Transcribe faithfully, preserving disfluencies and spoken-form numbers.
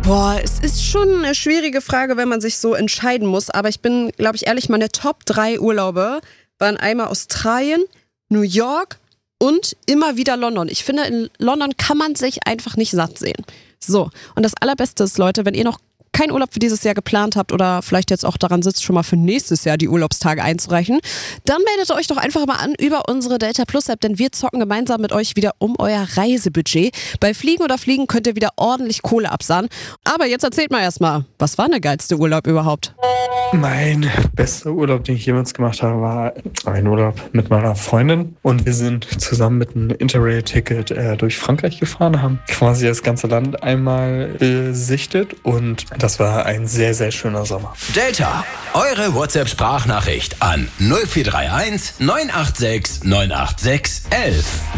Boah, es ist schon eine schwierige Frage, wenn man sich so entscheiden muss. Aber ich bin, glaube ich, ehrlich, meine Top drei Urlaube waren einmal Australien, New York und immer wieder London. Ich finde, in London kann man sich einfach nicht satt sehen. So, und das Allerbeste ist, Leute, wenn ihr noch keinen Urlaub für dieses Jahr geplant habt oder vielleicht jetzt auch daran sitzt, schon mal für nächstes Jahr die Urlaubstage einzureichen, dann meldet euch doch einfach mal an über unsere Delta Plus App, denn wir zocken gemeinsam mit euch wieder um euer Reisebudget. Bei Fliegen oder Fliegen könnt ihr wieder ordentlich Kohle absahnen. Aber jetzt erzählt mal erstmal, was war der geilste Urlaub überhaupt? Mein bester Urlaub, den ich jemals gemacht habe, war ein Urlaub mit meiner Freundin. Und wir sind zusammen mit einem Interrail-Ticket äh, durch Frankreich gefahren, haben quasi das ganze Land einmal besichtet und das war ein sehr, sehr schöner Sommer. Delta, eure WhatsApp-Sprachnachricht an null vier drei eins neun acht sechs neun acht sechs eins eins.